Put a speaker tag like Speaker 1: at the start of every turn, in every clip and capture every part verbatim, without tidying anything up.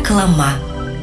Speaker 1: Reklama.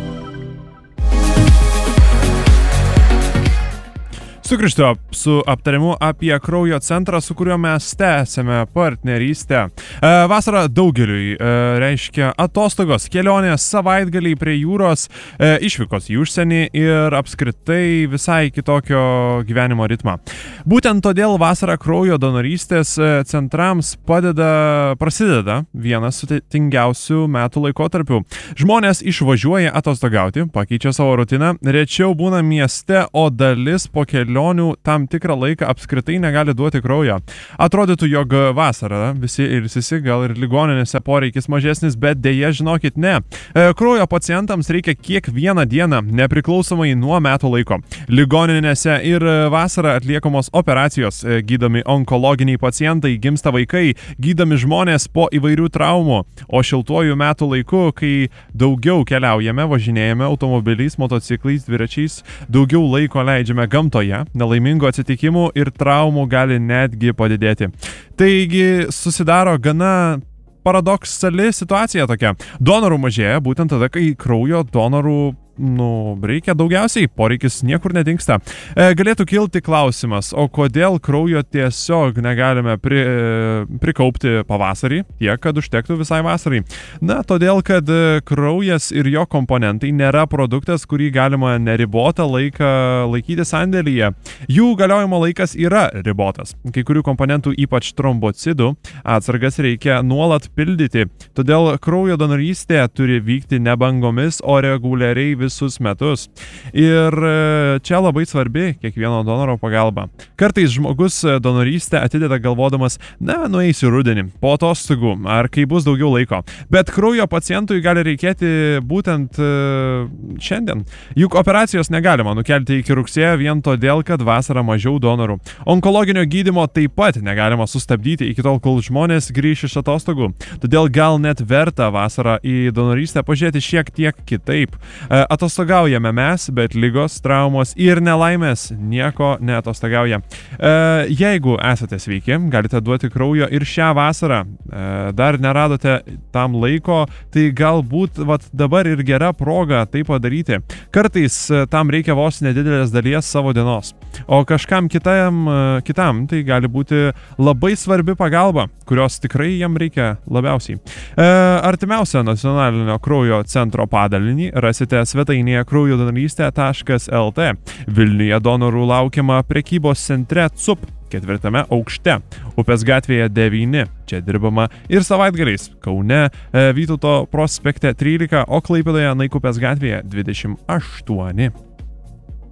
Speaker 2: Sugrįžtu su aptarimu apie kraujo centrą, su kuriuo mes tęsėme partnerystę. E, vasara daugeliui e, reiškia atostogos, kelionės, savaitgaliai prie jūros, e, išvykos į užsienį ir apskritai visai kitokio gyvenimo ritmą. Būtent todėl vasara kraujo donorystės centrams padeda, prasideda vienas sudėtingiausių metų laikotarpių. Žmonės išvažiuoja atostogauti, pakeičia savo rutiną, rečiau būna mieste, o dalis po kelių tam tikrą laiką apskritai negali duoti kraujo. Atrodytų, jog vasara visi ilsisi, gal ir ligoninėse poreikis mažesnis, bet dėja, žinokit, ne. Kraujo pacientams reikia kiekvieną dieną, nepriklausomai nuo metų laiko. Ligoninėse ir vasarą atliekamos operacijos, gydomi onkologiniai pacientai, gimsta vaikai, gydomi žmonės po įvairių traumų, o šiltuoju metų laiku, kai daugiau keliaujame, važinėjame automobiliais, motociklais, dviračiais, daugiau laiko leidžiame gamtoje, nelaimingų atsitikimų ir traumų gali netgi padidėti. Taigi susidaro gana paradoksali situacija tokia. Donorų mažėja būtent tada, kai kraujo donorų nu, reikia daugiausiai, poreikis niekur nedingsta. E, galėtų kilti klausimas, o kodėl kraujo tiesiog negalime pri, e, prikaupti pavasarį, tiek, kad užtektų visai vasarai? Na, todėl, kad kraujas ir jo komponentai nėra produktas, kurį galima neribotą laiką laikyti sandėlyje. Jų galiojimo laikas yra ribotas. Kai kurių komponentų, ypač trombocidų, atsargas reikia nuolat pildyti. Todėl kraujo donorystė turi vykti ne bangomis, o reguliariai visus metus. Ir čia labai svarbi kiekvieno donoro pagalba. Kartais žmogus donorystę atideda galvodamas, na, nueisiu rudenį, po atostogų, ar kai bus daugiau laiko. Bet kraujo pacientui gali reikėti būtent šiandien. Juk operacijos negalima nukelti iki rugsėjo vien todėl, kad vasarą mažiau donorų. Onkologinio gydymo taip pat negalima sustabdyti iki tol, kol žmonės grįš iš atostogų. Todėl gal net verta vasarą į donorystę pažiūrėti šiek tiek kitaip. Atostogaujame mes, bet ligos, traumos ir nelaimės nieko neatostogauja. E, jeigu esate sveiki, galite duoti kraujo ir šią vasarą. E, dar neradote tam laiko, tai galbūt vat, dabar ir gera proga tai padaryti. Kartais tam reikia vos nedidelės dalies savo dienos. O kažkam kitam, kitam tai gali būti labai svarbi pagalba, kurios tikrai jam reikia labiausiai. E, artimiausią nacionalinio kraujo centro padalinį rasite svetainėje kraujo donorystė taškas el tė. Vilniuje donorų laukiama prekybos centre C U P ketvirtame aukšte, Upės gatvėje devyni. Čia dirbama ir savaitgaliais. Kaune Vytauto prospekte trylika, o Klaipėdoje Naikupės gatvėje dvidešimt aštuoni.